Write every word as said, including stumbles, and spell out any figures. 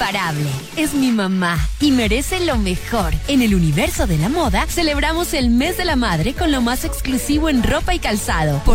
imparable. Es mi mamá y merece lo mejor. En el universo de la moda, celebramos el mes de la madre con lo más exclusivo en ropa y calzado. Por